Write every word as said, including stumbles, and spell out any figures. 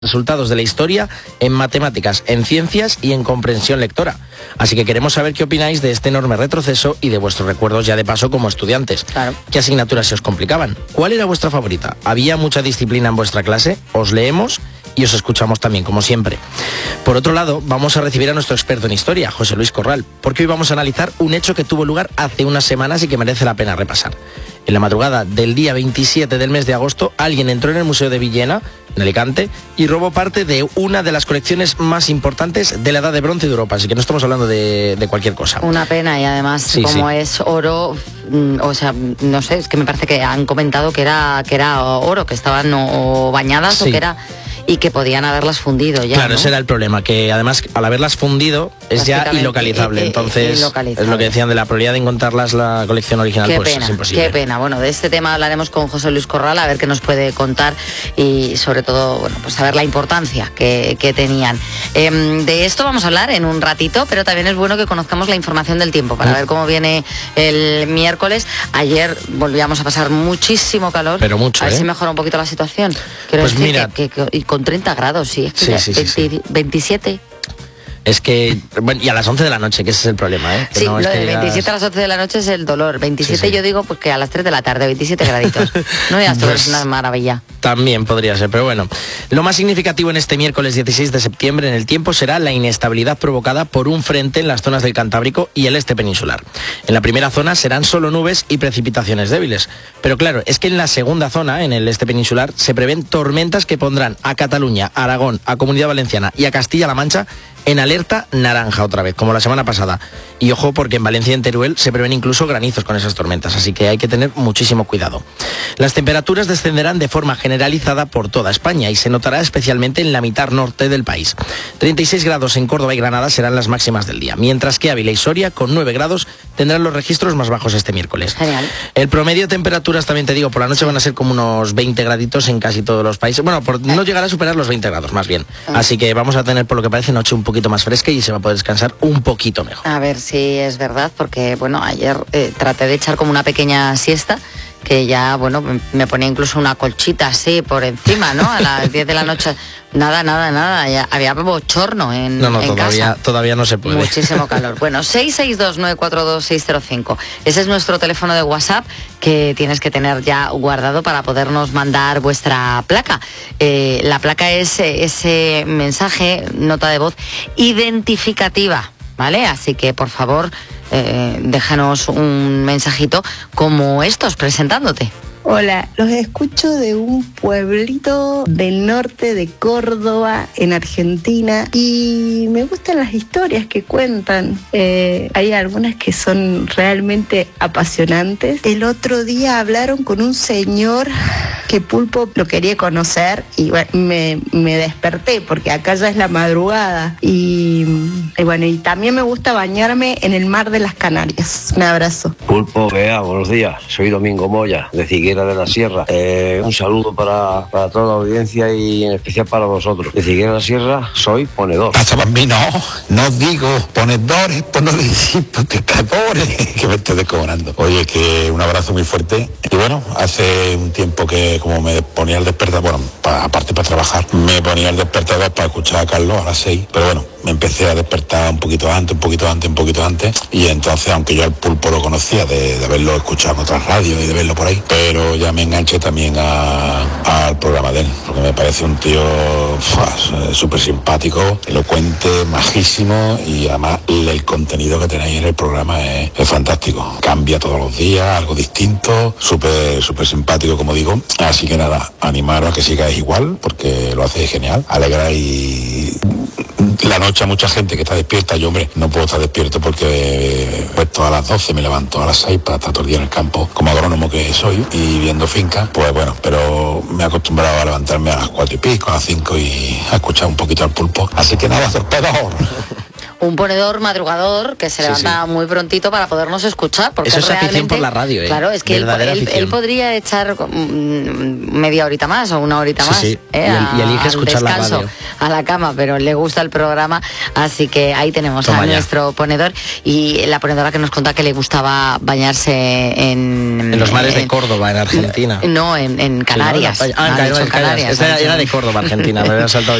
resultados de la historia en matemáticas, en ciencias y en comprensión lectora. Así que queremos saber qué opináis de este enorme retroceso y de vuestros recuerdos ya de paso como estudiantes. Claro. ¿Qué asignaturas se os complicaban? ¿Cuál era vuestra favorita? ¿Había mucha disciplina en vuestra clase? Os leemos y os escuchamos también, como siempre. Por otro lado, vamos a recibir a nuestro experto en historia, José Luis Corral, porque hoy vamos a analizar un hecho que tuvo lugar hace unas semanas y que merece la pena repasar. En la madrugada del día veintisiete del mes de agosto, alguien entró en el Museo de Villena, en Alicante, y robó parte de una de las colecciones más importantes de la Edad de Bronce de Europa, así que no estamos hablando de, de cualquier cosa. Una pena, y además, sí, como sí. es oro, o sea, no sé, es que me parece que han comentado que era, que era oro, que estaban o bañadas sí. o que era... y que podían haberlas fundido ya. Claro, ¿no? ese era el problema, que además al haberlas fundido es ya ilocalizable, entonces ilocalizable. Es lo que decían de la probabilidad de encontrarlas la colección original, qué pues pena, es imposible. Qué pena, bueno, de este tema hablaremos con José Luis Corral, a ver qué nos puede contar y sobre todo, bueno, pues saber la importancia que, que tenían. Eh, de esto vamos a hablar en un ratito, pero también es bueno que conozcamos la información del tiempo para mm. ver cómo viene el miércoles. Ayer volvíamos a pasar muchísimo calor, pero mucho, a ver ¿eh? si mejora un poquito la situación. Quiero pues decir mira, que, que, que, y con treinta grados, sí, es que sí, ya, sí, veinte, sí, sí. veintisiete. Es que, bueno, y a las once de la noche, que ese es el problema, ¿eh? Que sí, no, lo es de que veintisiete ya... a las once de la noche es el dolor. veintisiete sí, sí. yo digo pues que a las tres de la tarde, veintisiete graditos. No, ya esto pues, es una maravilla. También podría ser, pero bueno. Lo más significativo en este miércoles dieciséis de septiembre en el tiempo será la inestabilidad provocada por un frente en las zonas del Cantábrico y el este peninsular. En la primera zona serán solo nubes y precipitaciones débiles. Pero claro, es que en la segunda zona, en el este peninsular, se prevén tormentas que pondrán a Cataluña, a Aragón, a Comunidad Valenciana y a Castilla-La Mancha en alerta naranja otra vez, como la semana pasada. Y ojo, porque en Valencia y en Teruel se prevén incluso granizos con esas tormentas, así que hay que tener muchísimo cuidado. Las temperaturas descenderán de forma generalizada por toda España y se notará especialmente en la mitad norte del país. treinta y seis grados en Córdoba y Granada serán las máximas del día, mientras que Ávila y Soria, con nueve grados, tendrán los registros más bajos este miércoles. Genial. El promedio de temperaturas, también te digo, por la noche van a ser como unos veinte graditos en casi todos los países. Bueno, por, no llegará a superar los veinte grados, más bien. Así que vamos a tener, por lo que parece, noche un poquito más fresca y se va a poder descansar un poquito mejor. A ver si es verdad, porque bueno, ayer eh, traté de echar como una pequeña siesta, que ya, bueno, me ponía incluso una colchita así por encima, ¿no? A las diez de la noche. Nada, nada, nada. Ya había bochorno en, no, no, en todavía, casa. Todavía no se puede. Muchísimo calor. Bueno, seis seis dos nueve cuatro dos seis cero cinco. Ese es nuestro teléfono de WhatsApp que tienes que tener ya guardado para podernos mandar vuestra placa. Eh, la placa es ese mensaje, nota de voz identificativa, ¿vale? Así que, por favor, eh, déjanos un mensajito como estos presentándote. Hola, los escucho de un pueblito del norte de Córdoba, en Argentina, y me gustan las historias que cuentan. Eh, hay algunas que son realmente apasionantes. El otro día hablaron con un señor que Pulpo lo quería conocer y bueno, me, me desperté porque acá ya es la madrugada. Y, y bueno, y también me gusta bañarme en el mar de las Canarias. Un abrazo. Pulpo, vea, buenos días. Soy Domingo Moya, de Figueira de la Sierra. Eh, un saludo para, para toda la audiencia y en especial para vosotros. De Figueira de la Sierra soy ponedor. Hasta bambino, no digo ponedores, por no decir pescadores, que me estoy descojonando. Oye, que un abrazo muy fuerte. Y bueno, hace un tiempo que como me ponía el despertador, bueno, pa, aparte para trabajar, me ponía el despertador para escuchar a Carlos a las seis, pero bueno, me empecé a despertar un poquito antes, un poquito antes, un poquito antes, y entonces, aunque yo al Pulpo lo conocía de, de haberlo escuchado en otras radios y de verlo por ahí, pero ya me enganché también a, al programa de él, porque me parece un tío súper simpático, elocuente, majísimo, y además el contenido que tenéis en el programa es, es fantástico. Cambia todos los días, algo distinto, súper súper simpático, como digo. Así que nada, animaros a que sigáis igual, porque lo hacéis genial. Alegráis la noche a mucha gente que está despierta. Yo, hombre, no puedo estar despierto porque puesto a las doce, me levanto a las seis para estar todo el día en el campo, como agrónomo que soy, y viendo finca. Pues bueno, pero me he acostumbrado a levantarme a las cuatro y pico, a las cinco y a escuchar un poquito al Pulpo. Así que nada, torpedo. un ponedor madrugador que se Sí, levanta sí. muy prontito para podernos escuchar. Porque Eso es afición realmente, por la radio, ¿eh? Claro, es que él, Verdadera él- afición. él podría echar mm, media horita más o una horita Sí, más sí. ¿eh? Y el- y a- elige al escuchar la descanso, radio. a la cama, pero le gusta el programa, así que ahí tenemos Toma a ya. nuestro ponedor y la ponedora que nos contaba que le gustaba bañarse en... En los mares de en- Córdoba, en Argentina. No, en, en Canarias. Sí, ¿no? Ah, en Ha dicho Canarias. Canarias, Esta ha era, dicho. era de Córdoba, Argentina. Me había saltado